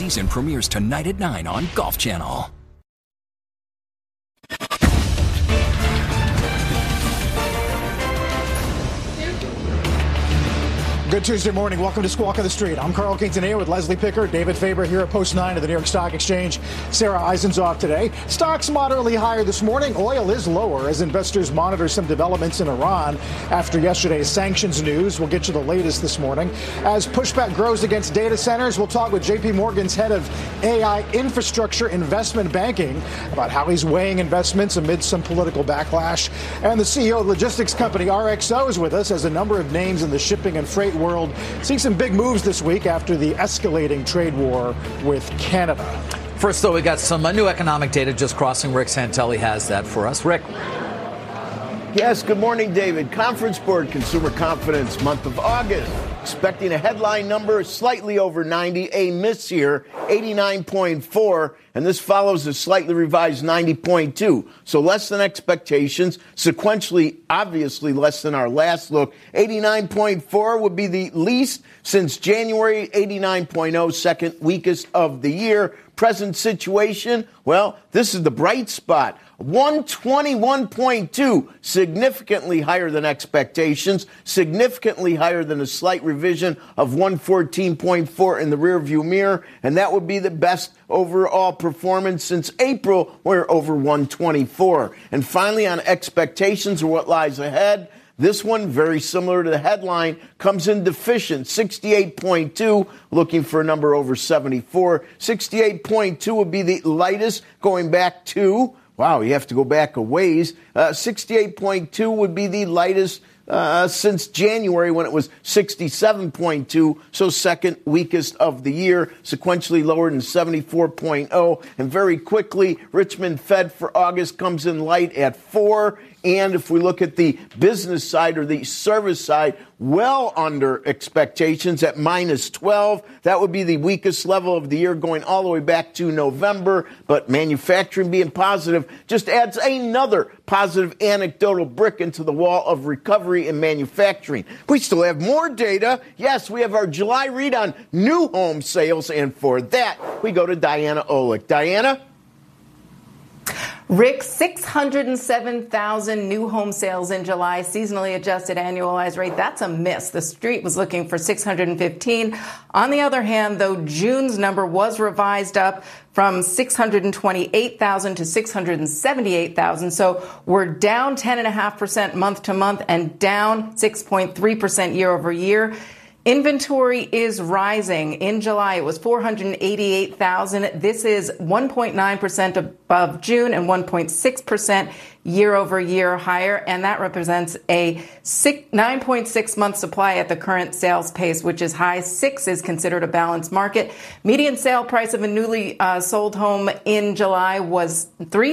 season premieres tonight at 9 on Golf Channel. Good Tuesday morning. Welcome to Squawk on the Street. I'm Carl Quintanilla with Leslie Picker, David Faber here at Post 9 of the New York Stock Exchange. Sarah Eisen's off today. Stocks moderately higher this morning. Oil is lower as investors monitor some developments in Iran after yesterday's sanctions news. We'll get you the latest this morning. As pushback grows against data centers, we'll talk with J.P. Morgan's head of AI infrastructure investment banking about how he's weighing investments amid some political backlash. And the CEO of logistics company RXO is with us as a number of names in the shipping and freight world see some big moves this week after the escalating trade war with Canada. First, though, we got some new economic data just crossing. Rick Santelli has that for us. Rick. Yes, good morning, David. Conference Board Consumer Confidence, month of August. Expecting a headline number slightly over 90, a miss here, 89.4, and this follows a slightly revised 90.2. So less than expectations, sequentially, obviously less than our last look. 89.4 would be the least since January, 89.0, second weakest of the year. Present situation, well, this is the bright spot. 121.2, significantly higher than expectations, significantly higher than a slight revision of 114.4 in the rearview mirror, and that would be the best overall performance since April, where over 124. And finally, on expectations or what lies ahead, this one, very similar to the headline, comes in deficient, 68.2, looking for a number over 74. 68.2 would be the lightest going back to, wow, you have to go back a ways. 68.2 would be the lightest since January when it was 67.2, so second weakest of the year, sequentially lower than 74.0. And very quickly, Richmond Fed for August comes in light at 4. And if we look at the business side or the service side, well under expectations at minus 12. That would be the weakest level of the year going all the way back to November. But manufacturing being positive just adds another positive anecdotal brick into the wall of recovery in manufacturing. We still have more data. Yes, we have our July read on new home sales. And for that, we go to Diana Olick. Diana? Rick, 607,000 new home sales in July, seasonally adjusted annualized rate. That's a miss. The street was looking for 615. On the other hand, though, June's number was revised up from 628,000 to 678,000. So we're down 10.5% month to month and down 6.3% year over year. Inventory is rising. In July, it was 488,000. This is 1.9% above June and 1.6% year over year higher. And that represents a 9.6 month supply at the current sales pace, which is high. 6 is considered a balanced market. Median sale price of a newly sold home in July was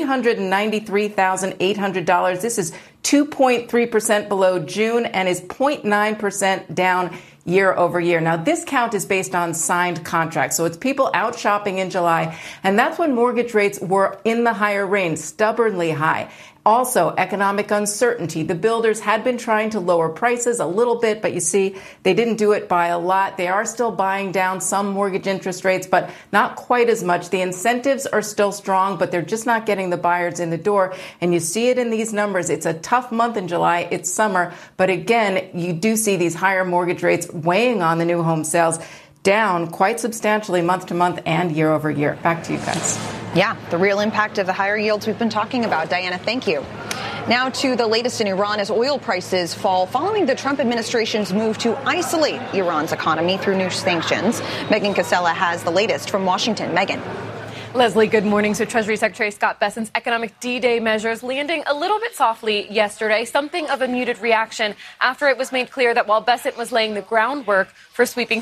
$393,800. This is 2.3% below June and is 0.9% down year over year. Now, this count is based on signed contracts. So it's people out shopping in July. And that's when mortgage rates were in the higher range, stubbornly high. Also, economic uncertainty. The builders had been trying to lower prices a little bit, but you see, they didn't do it by a lot. They are still buying down some mortgage interest rates, but not quite as much. The incentives are still strong, but they're just not getting the buyers in the door. And you see it in these numbers. It's a tough month in July. It's summer. But again, you do see these higher mortgage rates weighing on the new home sales, down quite substantially month to month and year over year. Back to you guys. Yeah, the real impact of the higher yields we've been talking about. Diana, thank you. Now to the latest in Iran as oil prices fall following the Trump administration's move to isolate Iran's economy through new sanctions. Megan Casella has the latest from Washington. Megan. Leslie, good morning. So Treasury Secretary Scott Bessent's economic D-Day measures landing a little bit softly yesterday, something of a muted reaction after it was made clear that while Bessent was laying the groundwork for sweeping